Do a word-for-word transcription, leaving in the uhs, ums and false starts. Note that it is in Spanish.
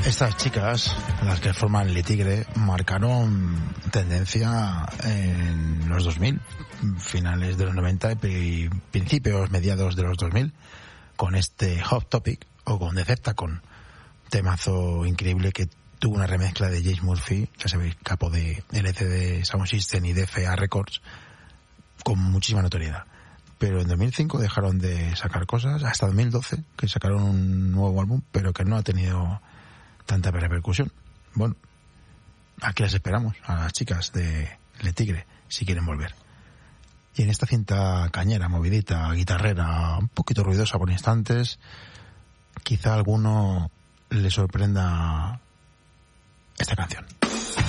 Estas chicas, las que forman Le Tigre, marcaron tendencia en los dos mil, finales de los noventa y principios, mediados de los dos mil, con este Hot Topic o con Deceptacon, temazo increíble que tuvo una remezcla de James Murphy, ya sabéis, capo de L C D Sound System y de F A Records, con muchísima notoriedad. Pero en dos mil cinco dejaron de sacar cosas, hasta dos mil doce, que sacaron un nuevo álbum, pero que no ha tenido tanta repercusión. Bueno, aquí las esperamos, a las chicas de Le Tigre, si quieren volver. Y en esta cinta cañera, movidita, guitarrera, un poquito ruidosa por instantes, quizá a alguno le sorprenda esta canción.